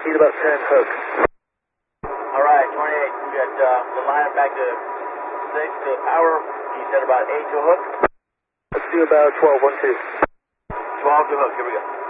Need about 10 hook. All right, 28. We got the line back to 6 to power. You said about 8 to hook? Let's do about 12, 1, 2. 12 to hook. Here we go.